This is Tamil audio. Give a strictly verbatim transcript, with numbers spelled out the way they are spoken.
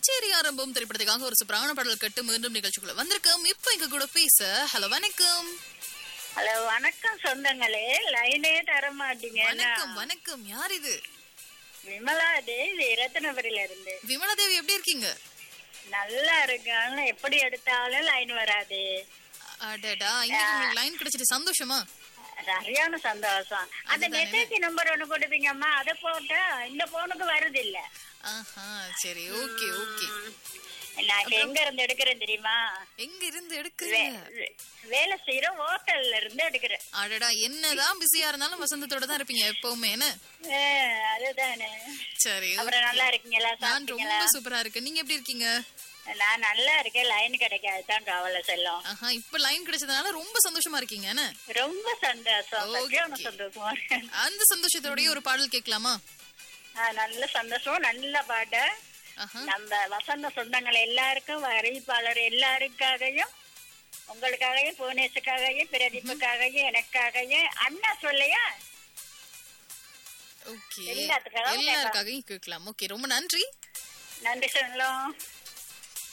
கச்சேரி ஆரம்பம் திரைப்படத்துக்காக ஒரு சூப்பரான பாடல் கட்டு மீண்டும் நிகழ்ச்சிக்குள்ள வந்திருக்கோம். இப்ப எங்க கூட பேச ஹலோ வணக்கம். ஹலோ வணக்கம் சொந்தங்களே, லைனே தர மாட்டீங்க. வணக்கம் வணக்கம். யார் இது? விமலா தேவி, ரத்னபுரியில இருந்து. விமலா தேவி எப்படி இருக்கீங்க? நல்லா இருக்காங்க. எப்படி எடுத்தாலும் லைன் வராது. அடடா, இன்னைக்கு உங்களுக்கு லைன் கிடைச்சிட்டு சந்தோஷமா? சரியான சந்தோஷம். அந்த மெசேஜ் நம்பர் ஒண்ணு கொடுப்பீங்கம்மா, அதை போட்டா இந்த போனுக்கு வருது இல்ல. ஆஹா, சரி, ஓகே ஓகே. நான் எங்க இருந்து எடுக்கிறேன் தெரியுமா? எங்க இருந்து எடுக்கிறீங்க? வேலை செய்யற ஹோட்டல்ல இருந்து எடுக்கிறேன். அடடா, என்னதான் பிஸியா இருந்தாலும் வசந்தத்தோட தான் இருப்பீங்க எப்பவுமே. என்ன? அதுதானே. சரி, அப்புறம் நல்லா இருக்கீங்களா? நான் ரொம்ப சூப்பரா இருக்கேன். நீங்க எப்படி இருக்கீங்க? நான் நல்லா இருக்கேன். லைன் கிடைக்காதுதான் கவலை செல்லும். ஆஹா, இப்ப லைன் கிடைச்சதுனால ரொம்ப சந்தோஷமா இருக்கீங்க. என்ன? ரொம்ப சந்தோஷம், சந்தோஷமா இருக்கேன். அந்த சந்தோஷத்தோடய ஒரு பாடல் கேட்கலாமா? நல்ல சந்தோஷம், நல்ல பாட்டு. நம்ம வசந்த சொந்தங்கள் எல்லாருக்கும், அறிவிப்பாளர் எல்லாருக்காகவும், உங்களுக்காகவும், புவனேஷுக்காகவும், பிரதீப்புக்காகவும், எனக்காகவும், அண்ணா சொல்லையா எல்லாத்துக்காகவும் கேட்கலாம். ஓகே, ரொம்ப நன்றி. நன்றி சொல்லும்.